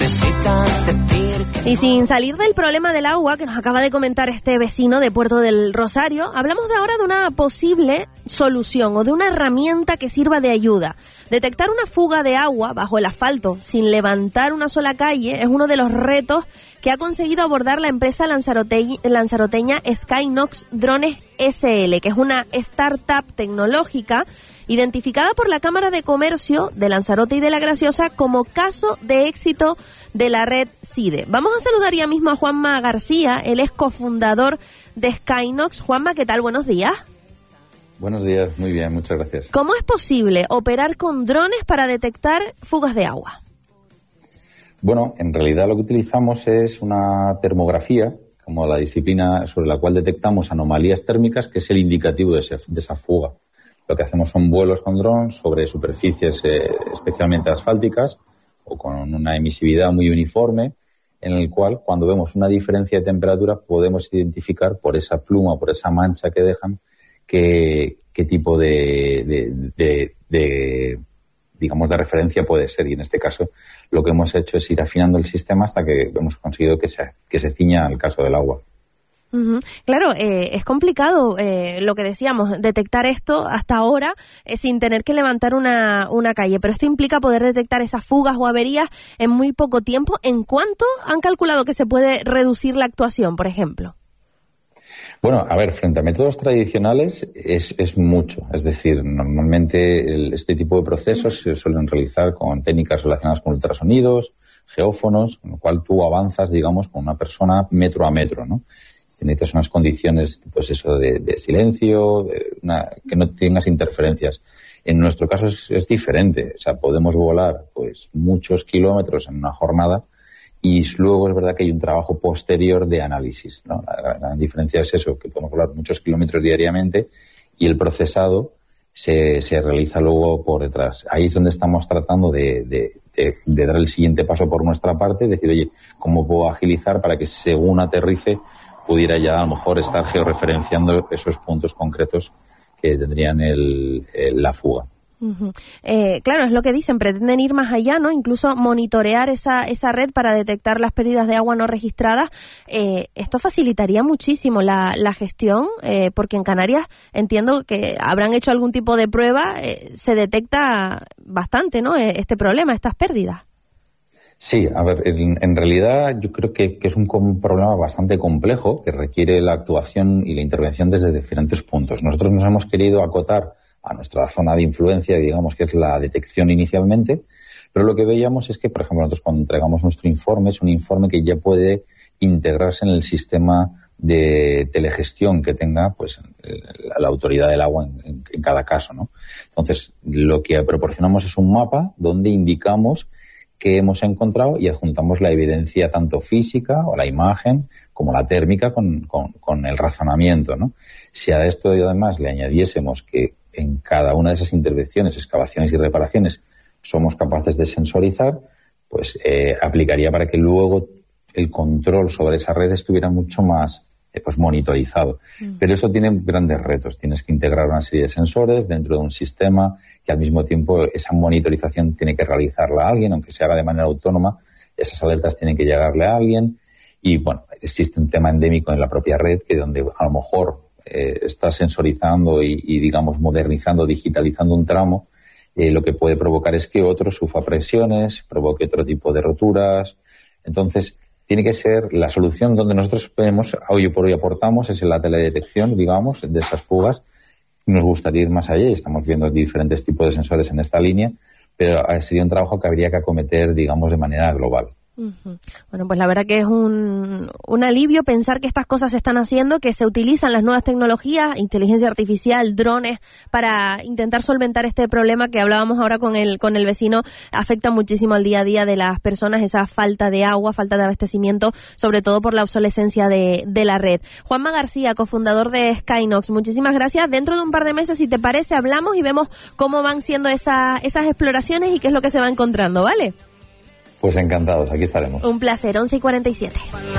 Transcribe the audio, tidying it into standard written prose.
Y sin salir del problema del agua que nos acaba de comentar este vecino de Puerto del Rosario, hablamos de ahora de una posible solución o de una herramienta que sirva de ayuda. Detectar una fuga de agua bajo el asfalto sin levantar una sola calle es uno de los retos que ha conseguido abordar la empresa lanzaroteña Skynox Drones SL, que es una startup tecnológica identificada por la Cámara de Comercio de Lanzarote y de La Graciosa como caso de éxito de la red CIDE. Vamos a saludar ya mismo a Juanma García, él es cofundador de Skynox. Juanma, ¿qué tal? Buenos días. Buenos días, muy bien, muchas gracias. ¿Cómo es posible operar con drones para detectar fugas de agua? Bueno, en realidad lo que utilizamos es una termografía, como la disciplina sobre la cual detectamos anomalías térmicas, que es el indicativo de esa fuga. Lo que hacemos son vuelos con drones sobre superficies especialmente asfálticas o con una emisividad muy uniforme, en el cual cuando vemos una diferencia de temperatura podemos identificar por esa pluma, por esa mancha que dejan, qué tipo de digamos, de referencia puede ser. Y en este caso lo que hemos hecho es ir afinando el sistema hasta que hemos conseguido que se ciña al caso del agua. Uh-huh. Claro, es complicado lo que decíamos, detectar esto hasta ahora sin tener que levantar una calle, pero esto implica poder detectar esas fugas o averías en muy poco tiempo. ¿En cuánto han calculado que se puede reducir la actuación, por ejemplo? Bueno, a ver, frente a métodos tradicionales es mucho. Es decir, normalmente este tipo de procesos se suelen realizar con técnicas relacionadas con ultrasonidos, geófonos, con lo cual tú avanzas, digamos, con una persona metro a metro, ¿no? Necesitas unas condiciones, pues eso, de silencio, que no tengas interferencias. En nuestro caso es diferente. O sea, podemos volar, pues, muchos kilómetros en una jornada y luego es verdad que hay un trabajo posterior de análisis, ¿no? La gran diferencia es eso, que podemos volar muchos kilómetros diariamente y el procesado se realiza luego por detrás. Ahí es donde estamos tratando de dar el siguiente paso por nuestra parte, decir, oye, ¿cómo puedo agilizar para que según aterrice pudiera ya a lo mejor estar georreferenciando esos puntos concretos que tendrían la fuga? Uh-huh. Claro, es lo que dicen, pretenden ir más allá, ¿no? Incluso monitorear esa red para detectar las pérdidas de agua no registradas. Esto facilitaría muchísimo la gestión, porque en Canarias entiendo que habrán hecho algún tipo de prueba, se detecta bastante, ¿no? Este problema, estas pérdidas. Sí, a ver, en realidad yo creo que es un problema bastante complejo que requiere la actuación y la intervención desde diferentes puntos. Nosotros nos hemos querido acotar a nuestra zona de influencia, digamos que es la detección inicialmente, pero lo que veíamos es que, por ejemplo, nosotros cuando entregamos nuestro informe, es un informe que ya puede integrarse en el sistema de telegestión que tenga pues la autoridad del agua en cada caso, ¿no? Entonces, lo que proporcionamos es un mapa donde indicamos que hemos encontrado y adjuntamos la evidencia tanto física o la imagen como la térmica con el razonamiento, ¿no? Si a esto además le añadiésemos que en cada una de esas intervenciones, excavaciones y reparaciones somos capaces de sensorizar, pues aplicaría para que luego el control sobre esa red estuviera mucho más pues monitorizado. Pero eso tiene grandes retos. Tienes que integrar una serie de sensores dentro de un sistema que al mismo tiempo esa monitorización tiene que realizarla alguien, aunque se haga de manera autónoma, esas alertas tienen que llegarle a alguien. Y bueno, existe un tema endémico en la propia red que donde a lo mejor está sensorizando y digamos modernizando, digitalizando un tramo, lo que puede provocar es que otro sufra presiones, provoque otro tipo de roturas. Entonces, tiene que ser la solución donde nosotros hoy por hoy aportamos es en la teledetección, digamos, de esas fugas. Nos gustaría ir más allá y estamos viendo diferentes tipos de sensores en esta línea, pero sería un trabajo que habría que acometer, digamos, de manera global. Uh-huh. Bueno, pues la verdad que es un alivio pensar que estas cosas se están haciendo, que se utilizan las nuevas tecnologías, inteligencia artificial, drones, para intentar solventar este problema que hablábamos ahora con el vecino. Afecta muchísimo al día a día de las personas, esa falta de agua, falta de abastecimiento, sobre todo por la obsolescencia de la red. Juanma García, cofundador de Skynox, muchísimas gracias. Dentro de un par de meses, si te parece, hablamos y vemos cómo van siendo esas exploraciones y qué es lo que se va encontrando, ¿vale? Pues encantados, aquí estaremos. Un placer, 11:47.